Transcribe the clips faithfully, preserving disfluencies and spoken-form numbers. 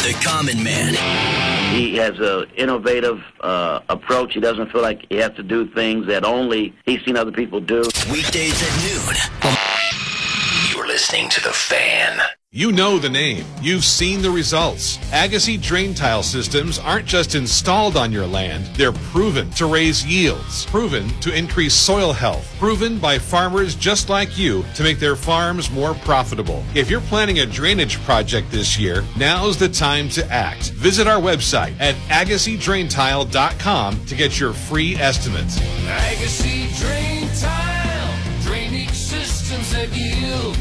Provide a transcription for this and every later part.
The Common Man. He has an innovative uh, approach. He doesn't feel like he has to do things that only he's seen other people do. Weekdays at noon. You're listening to The Fan. You know the name. You've seen the results. Agassi drain tile systems aren't just installed on your land. They're proven to raise yields, proven to increase soil health, proven by farmers just like you to make their farms more profitable. If you're planning a drainage project this year, now's the time to act. Visit our website at agassi drain tile dot com to get your free estimate. Agassi Drain Tile, drainage systems that yield.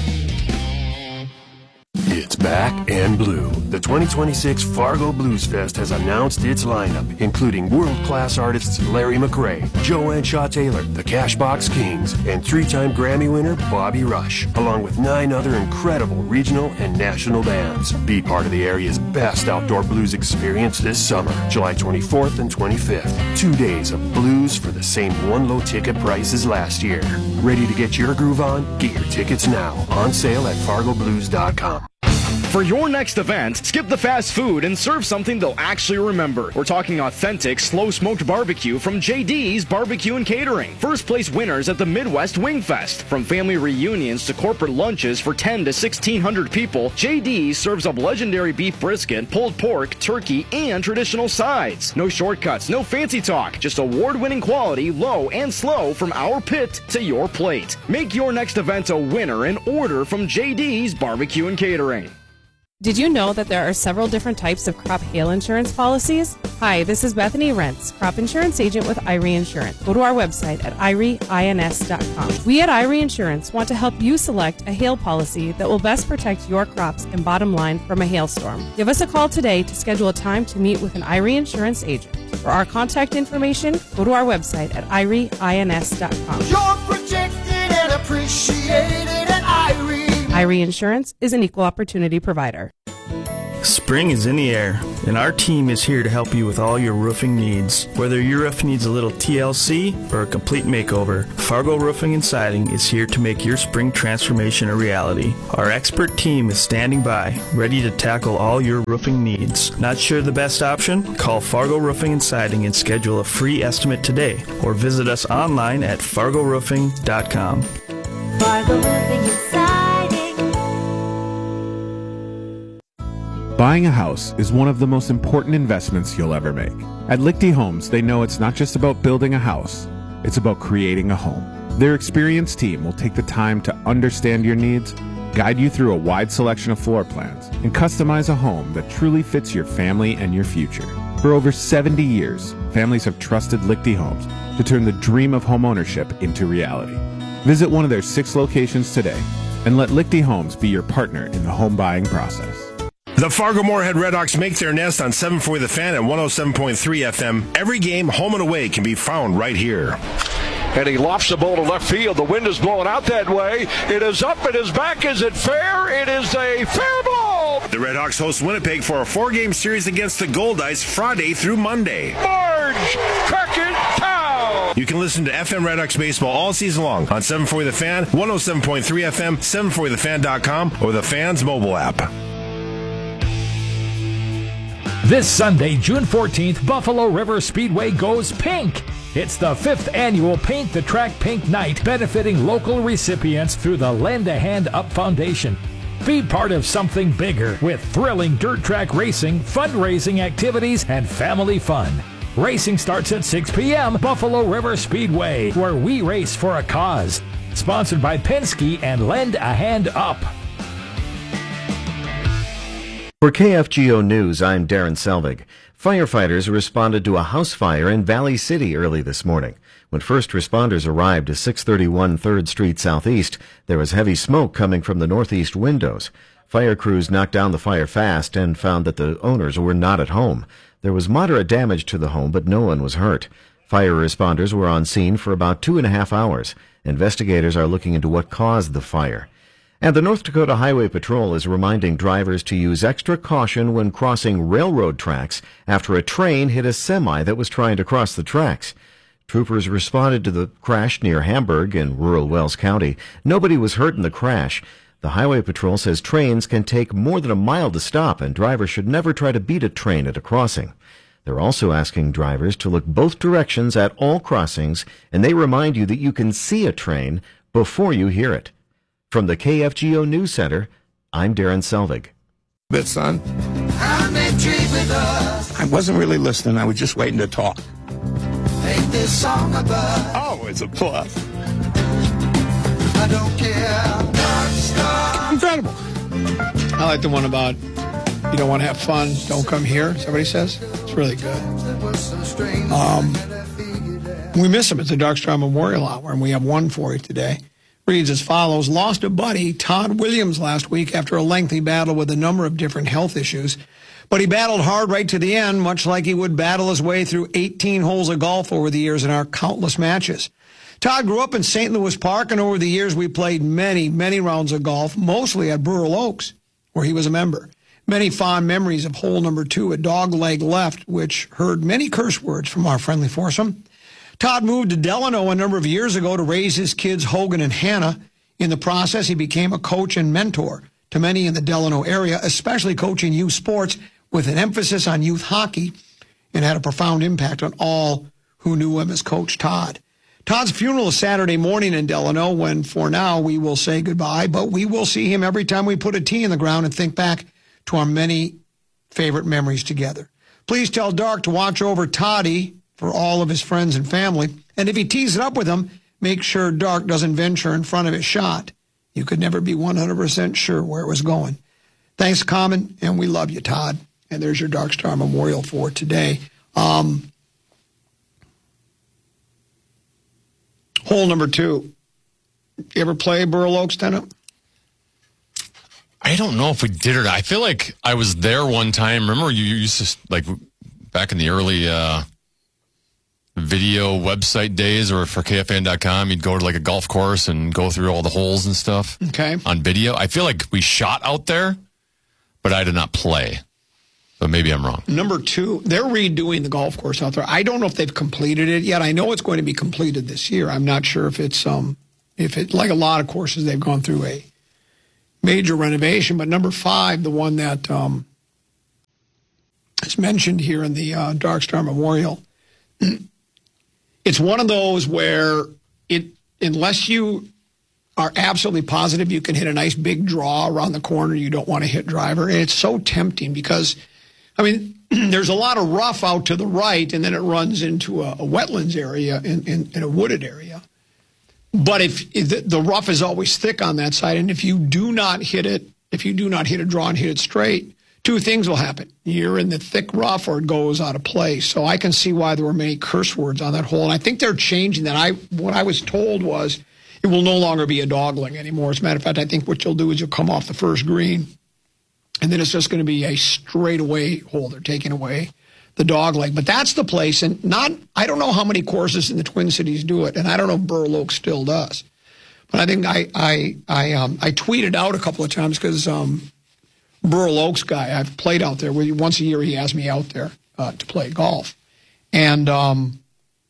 It's back and blue. The twenty twenty-six Fargo Blues Fest has announced its lineup, including world-class artists Larry McRae, Joanne Shaw-Taylor, the Cashbox Kings, and three-time Grammy winner Bobby Rush, along with nine other incredible regional and national bands. Be part of the area's best outdoor blues experience this summer, July twenty-fourth and twenty-fifth. Two days of blues for the same one low ticket price as last year. Ready to get your groove on? Get your tickets now. On sale at fargo blues dot com. For your next event, skip the fast food and serve something they'll actually remember. We're talking authentic, slow-smoked barbecue from J D's Barbecue and Catering. First place winners at the Midwest Wing Fest. From family reunions to corporate lunches for ten to sixteen hundred people, J D's serves up legendary beef brisket, pulled pork, turkey, and traditional sides. No shortcuts, no fancy talk, just award-winning quality, low and slow from our pit to your plate. Make your next event a winner and order from J D's Barbecue and Catering. Did you know that there are several different types of crop hail insurance policies? Hi, this is Bethany Rentz, crop insurance agent with I R E Insurance. Go to our website at I R E ins dot com. We at I R E Insurance want to help you select a hail policy that will best protect your crops and bottom line from a hailstorm. Give us a call today to schedule a time to meet with an I R E Insurance agent. For our contact information, go to our website at I R E ins dot com. You're protected and appreciated at I R E. I R E Insurance is an equal opportunity provider. Spring is in the air, and our team is here to help you with all your roofing needs. Whether your roof needs a little T L C or a complete makeover, Fargo Roofing and Siding is here to make your spring transformation a reality. Our expert team is standing by, ready to tackle all your roofing needs. Not sure the best option? Call Fargo Roofing and Siding and schedule a free estimate today, or visit us online at fargo roofing dot com. Fargo Roofing and Siding. Buying a house is one of the most important investments you'll ever make. At Lichty Homes, they know it's not just about building a house, it's about creating a home. Their experienced team will take the time to understand your needs, guide you through a wide selection of floor plans, and customize a home that truly fits your family and your future. For over seventy years, families have trusted Lichty Homes to turn the dream of homeownership into reality. Visit one of their six locations today and let Lichty Homes be your partner in the home buying process. The Fargo-Moorhead Redhawks make their nest on seven forty The Fan and one oh seven point three F M. Every game, home and away, can be found right here. And he lofts the ball to left field. The wind is blowing out that way. It is up. It is back. Is it fair? It is a fair ball. The Redhawks host Winnipeg for a four-game series against the Goldice Friday through Monday. Marge Crockett Town. You can listen to F M Redhawks baseball all season long on seven forty The Fan, one oh seven point three F M, seven forty the fan dot com, or the Fan's mobile app. This Sunday, June fourteenth, Buffalo River Speedway goes pink. It's the fifth annual Paint the Track Pink Night, benefiting local recipients through the Lend a Hand Up Foundation. Be part of something bigger with thrilling dirt track racing, fundraising activities, and family fun. Racing starts at six p.m. Buffalo River Speedway, where we race for a cause. Sponsored by Penske and Lend a Hand Up. For K F G O News, I'm Darren Selvig. Firefighters responded to a house fire in Valley City early this morning. When first responders arrived to six thirty-one third Street Southeast, there was heavy smoke coming from the northeast windows. Fire crews knocked down the fire fast and found that the owners were not at home. There was moderate damage to the home, but no one was hurt. Fire responders were on scene for about two and a half hours. Investigators are looking into what caused the fire. And the North Dakota Highway Patrol is reminding drivers to use extra caution when crossing railroad tracks after a train hit a semi that was trying to cross the tracks. Troopers responded to the crash near Hamburg in rural Wells County. Nobody was hurt in the crash. The Highway Patrol says trains can take more than a mile to stop, and drivers should never try to beat a train at a crossing. They're also asking drivers to look both directions at all crossings, and they remind you that you can see a train before you hear it. From the K F G O News Center, I'm Darren Selvig. Bit, son. I wasn't really listening. I was just waiting to talk. Ain't this song about? Oh, it's a plus. I don't care. Dark star. Incredible. I like the one about you don't want to have fun, don't come here. Is that what he says? It's really good. Um, we miss him at the Dark Star Memorial Hour, and we have one for you today. Reads as follows. Lost a buddy, Todd Williams, last week after a lengthy battle with a number of different health issues. But he battled hard right to the end, much like he would battle his way through eighteen holes of golf over the years in our countless matches. Todd grew up in Saint Louis Park, and over the years we played many, many rounds of golf, mostly at Burl Oaks, where he was a member. Many fond memories of hole number two at Dog Leg Left, which heard many curse words from our friendly foursome. Todd moved to Delano a number of years ago to raise his kids, Hogan and Hannah. In the process, he became a coach and mentor to many in the Delano area, especially coaching youth sports with an emphasis on youth hockey, and had a profound impact on all who knew him as Coach Todd. Todd's funeral is Saturday morning in Delano, when for now we will say goodbye, but we will see him every time we put a tee in the ground and think back to our many favorite memories together. Please tell Dark to watch over Toddy for all of his friends and family. And if he tees it up with him, make sure Dark doesn't venture in front of his shot. You could never be one hundred percent sure where it was going. Thanks, Common, and we love you, Todd. And there's your Dark Star Memorial for today. Um, hole number two. You ever play Burl Oaks, Tenant? I don't know if we did or not. I feel like I was there one time. Remember you used to, like, back in the early uh, video website days, or for K F A N dot com, you'd go to like a golf course and go through all the holes and stuff. Okay. On video. I feel like we shot out there, but I did not play. But maybe I'm wrong. Number two, they're redoing the golf course out there. I don't know if they've completed it yet. I know it's going to be completed this year. I'm not sure if it's, um, if it, like a lot of courses, they've gone through a major renovation. But number five, the one that um, is mentioned here in the uh, Dark Star Memorial, it's one of those where it, unless you are absolutely positive you can hit a nice big draw around the corner, you don't want to hit driver. And it's so tempting because, I mean, there's a lot of rough out to the right, and then it runs into a, a wetlands area in, in, in a wooded area. But if, if the, the rough is always thick on that side, and if you do not hit it, if you do not hit a draw and hit it straight, two things will happen. You're in the thick rough, or it goes out of play. So I can see why there were many curse words on that hole. And I think they're changing that. I What I was told was it will no longer be a dogleg anymore. As a matter of fact, I think what you'll do is you'll come off the first green, and then it's just going to be a straightaway hole. They're taking away the dogleg. But that's the place, and not, I don't know how many courses in the Twin Cities do it, and I don't know if Burl Oaks still does. But I think I I I, um, I tweeted out a couple of times because um, Burl Oaks guy, I've played out there. Once a year he has me out there uh, to play golf. And um,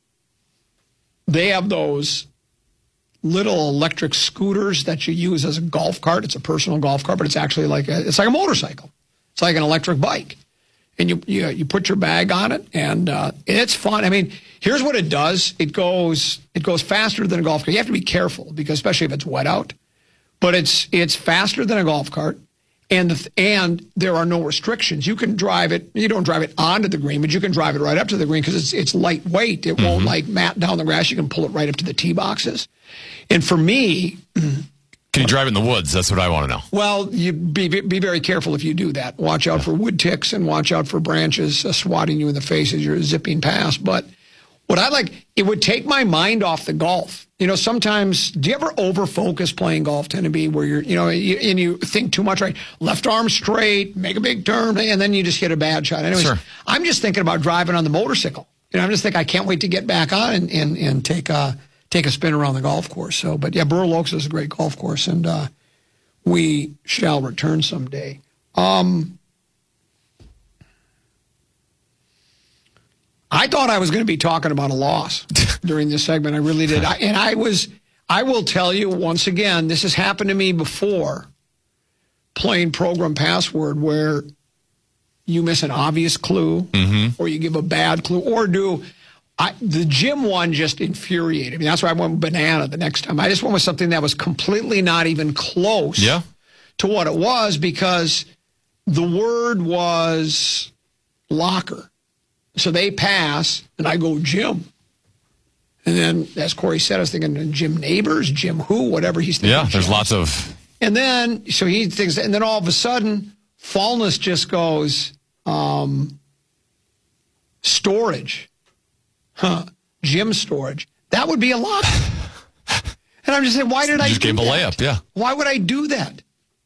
they have those little electric scooters that you use as a golf cart. It's a personal golf cart, but it's actually like a, it's like a motorcycle. It's like an electric bike. And you you, you put your bag on it, and uh, it's fun. I mean, here's what it does. It goes it goes faster than a golf cart. You have to be careful, because especially if it's wet out. But it's it's faster than a golf cart, and the, and there are no restrictions. You can drive it. You don't drive it onto the green, but you can drive it right up to the green because it's it's lightweight. It mm-hmm. won't like mat down the grass. You can pull it right up to the tee boxes. And for me, can you drive it in the woods? That's what I want to know. Well, you be be very careful if you do that. Watch out yeah. for wood ticks, and watch out for branches uh, swatting you in the face as you're zipping past. But what I like, it would take my mind off the golf. You know, sometimes, do you ever over-focus playing golf, tend to be where you're, you know, you, and you think too much, right? Left arm straight, make a big turn, and then you just hit a bad shot. Anyways, sure. I'm just thinking about driving on the motorcycle. You know, I'm just thinking I can't wait to get back on and, and, and take a, take a spin around the golf course. So, but yeah, Burl Oaks is a great golf course, and uh, we shall return someday. Um, I thought I was going to be talking about a loss during this segment. I really did. I, and I was, I will tell you once again, this has happened to me before. playing program password where you miss an obvious clue Mm-hmm. or you give a bad clue or do I, the gym one just infuriated me. That's why I went with banana the next time. I just went with something that was completely not even close Yeah. to what it was because the word was locker. So they pass, and I go gym. And then, as Corey said, I was thinking Jim Neighbors, Jim who, whatever he's thinking. Yeah, there's Jim. lots of... And then, so he thinks, and then all of a sudden, Fallness just goes, um, storage. Huh. Gym storage. That would be a lot. And I'm just saying, why did You I just do gave him a that? layup, yeah. Why would I do that?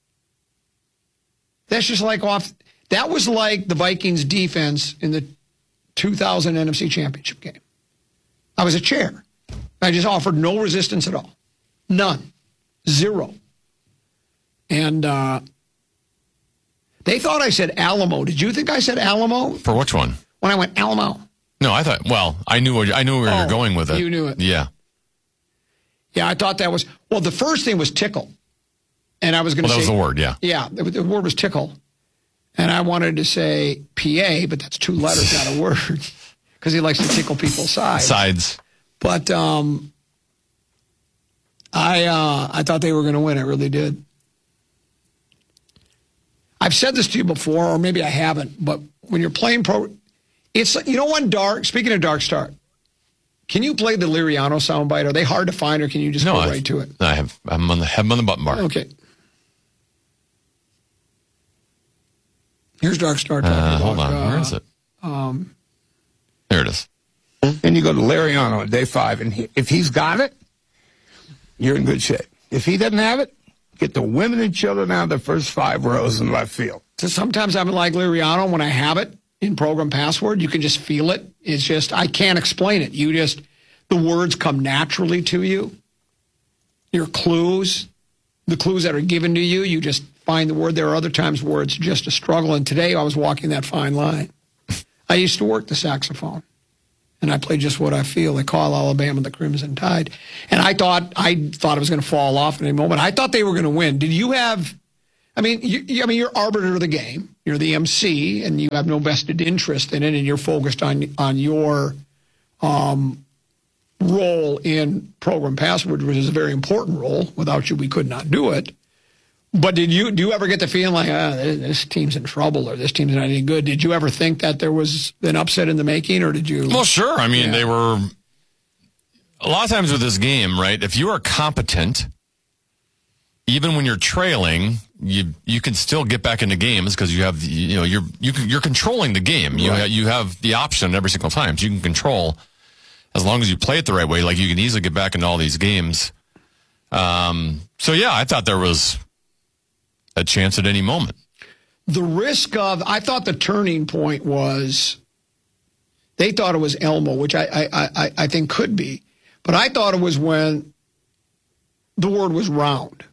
That's just like off. That was like the Vikings defense in the two thousand N F C Championship game. I was a chair. I just offered no resistance at all. None. Zero. And uh, they thought I said Alamo. Did you think I said Alamo? For which one? When I went Alamo. No, I thought, well, I knew where, I knew where Oh, you're going with it. you knew it. Yeah. Yeah, I thought that was, well, the first thing was tickle. And I was going to Well, that say. was the word, yeah. Yeah, the, the word was tickle. And I wanted to say P A, but that's two letters, not a word. Because he likes to tickle people's sides. Sides. But um, I uh, I thought they were going to win. I really did. I've said this to you before, or maybe I haven't, but when you're playing pro, it's, you know, one dark, speaking of Dark Star, can you play the Liriano soundbite? Are they hard to find, or can you just No, go I, right to it? I have, I'm on the, have them on the button bar. Okay. Here's Dark Star talking Uh, about. hold on, uh, where is it? Um, There it is. Then you go to Lariano on day five, and he, if he's got it, you're in good shape. If he doesn't have it, get the women and children out of the first five rows in left field. So sometimes I'm like Liriano when I have it in program password. You can just feel it. It's just, I can't explain it. You just, the words come naturally to you. Your clues, the clues that are given to you, you just find the word. There are other times where it's just a struggle. And today I was walking that fine line. I used to work the saxophone. And I played Just What I Feel. They call Alabama the Crimson Tide. And I thought I thought it was going to fall off in any moment. I thought they were going to win. Did you have, I mean, you, you- I mean, you're arbiter of the game. You're the M C, and you have no vested interest in it, and you're focused on on your um, role in program password, which is a very important role. Without you, we could not do it. But did you do you ever get the feeling like, ah, this, this team's in trouble or this team's not any good? Did you ever think that there was an upset in the making, or did you? Well, sure. I mean, Yeah. they were, a lot of times with this game, right, if you are competent, even when you're trailing, you you can still get back into games because you have, the, you know, you're you can, you're controlling the game. You, Right. you have the option every single time. So you can control, as long as you play it the right way, like you can easily get back into all these games. Um. So, yeah, I thought there was a chance at any moment. The risk of, I thought the turning point was, they thought it was Elmo, which I, I, I, I think could be. But I thought it was when the word was round.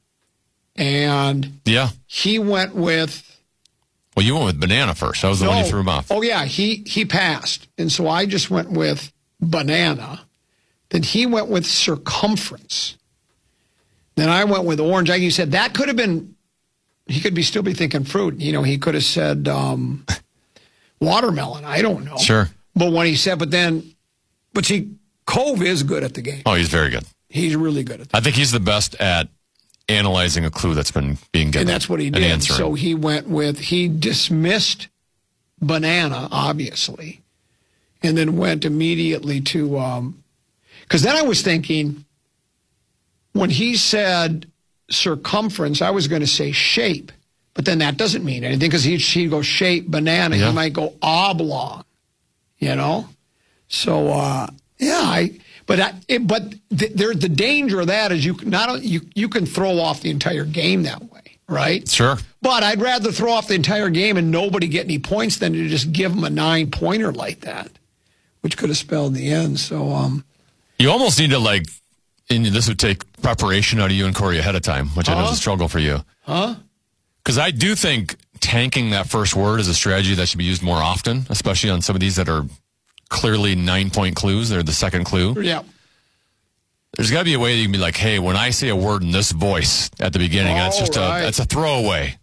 And Yeah. he went with. Well, you went with banana first. That was the one you threw him off. Oh, yeah, he, he passed. And so I just went with banana. Then he went with circumference. Then I went with orange. Like you said, that could have been, he could be still be thinking fruit. You know, he could have said um, watermelon. I don't know. Sure. But when he said, but then, but see, Cove is good at the game. Oh, he's very good. He's really good at the I think he's the best at analyzing a clue that's been being given. And that's what he and did. answering. So he went with, he dismissed banana, obviously, and then went immediately to, um, because then I was thinking, when he said circumference, I was going to say shape, but then that doesn't mean anything because he'd, he'd go shape, banana. Yeah. He might go oblong, you know? So, uh, yeah, I, but I, it, but th- there, the danger of that is you can not you you can throw off the entire game that way, right? Sure. But I'd rather throw off the entire game and nobody get any points than to just give them a nine pointer like that, which could have spelled the end. So, um, You almost need to, like, and this would take preparation out of you and Corey ahead of time, which I know Huh? is a struggle for you. huh? Because I do think tanking that first word is a strategy that should be used more often, especially on some of these that are clearly nine-point clues. They're the second clue. Yeah. There's got to be a way that you can be like, hey, when I say a word in this voice at the beginning, that's just All a right. that's a throwaway.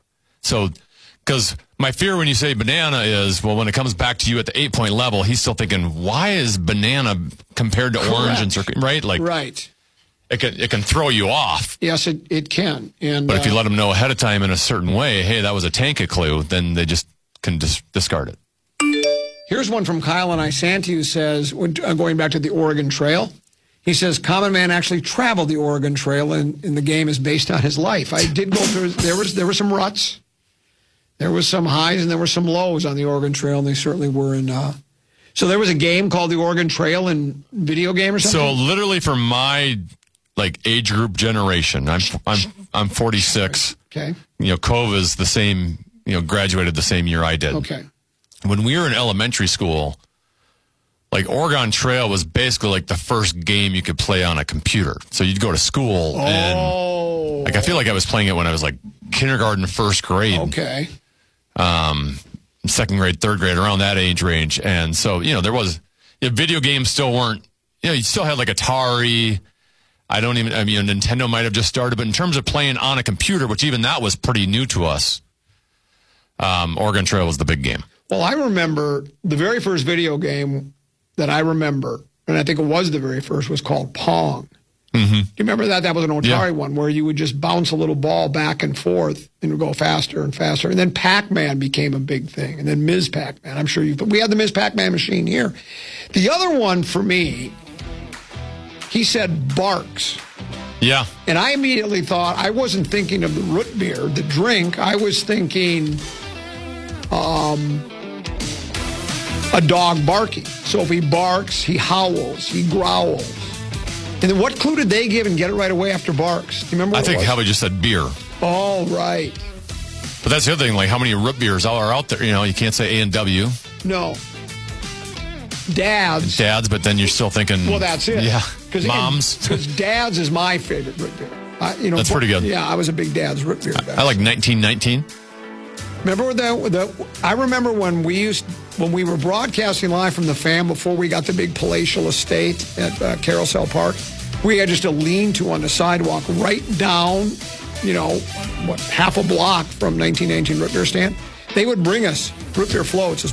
So, because my fear when you say banana is, well, when it comes back to you at the eight-point level, he's still thinking, why is banana compared to Correct. orange and circle, right? Like, right. It can it can throw you off. Yes, it, it can. And But if you uh, let them know ahead of time in a certain way, hey, that was a Tanka clue, then they just can dis- discard it. Here's one from Kyle and Isanti who says, uh, going back to the Oregon Trail, he says, Common Man actually traveled the Oregon Trail, and, and the game is based on his life. I did go through, there was there were some ruts. There was some highs and there were some lows on the Oregon Trail, and they certainly were in... Uh, so there was a game called the Oregon Trail in video game or something? So literally for my like age group generation, I'm I'm I'm forty-six. Okay. You know, Cove is the same, you know, graduated the same year I did. Okay. When we were in elementary school, like Oregon Trail was basically like the first game you could play on a computer. So you'd go to school Oh. and like I feel like I was playing it when I was like kindergarten, first grade. Okay. Um, second grade, third grade, around that age range. And so, you know, there was, you know, video games still weren't, you know, you still had like Atari. I don't even, I mean, Nintendo might have just started, but in terms of playing on a computer, which even that was pretty new to us, um, Oregon Trail was the big game. Well, I remember the very first video game that I remember, and I think it was the very first, was called Pong. Mm-hmm. Do you remember that? That was an Atari Yeah. one where you would just bounce a little ball back and forth and it would go faster and faster. And then Pac-Man became a big thing. And then Miz Pac-Man. I'm sure you we had the Miz Pac-Man machine here. The other one for me, he said Barks. Yeah. And I immediately thought, I wasn't thinking of the root beer, the drink. I was thinking um, a dog barking. So if he barks, he howls, he growls. And then what clue did they give and get it right away after barks? Do you remember what I think it was? Howie just said beer. Oh, right. But that's the other thing, like how many root beers are out there? You know, you can't say A and W. No. Dad's. Dads, but then you're still thinking. Well, that's it. Yeah. Cause, Moms. Because Dad's is my favorite root beer. I, you know, That's pretty good. Yeah, I was a big Dad's root beer guy. I like nineteen nineteen. Remember the, the I remember when we used when we were broadcasting live from the Fan before we got the big palatial estate at uh, Carousel Park. We had just a lean-to on the sidewalk right down, you know, what half a block from nineteen nineteen root beer stand. They would bring us root beer floats as